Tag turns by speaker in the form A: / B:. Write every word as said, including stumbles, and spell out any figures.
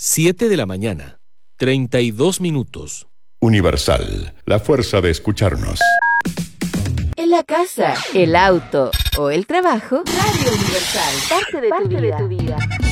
A: siete de la mañana, treinta y dos minutos.
B: Universal, la fuerza de escucharnos.
C: En la casa, el auto o el trabajo, Radio Universal, parte de, parte tu, vida. de tu vida.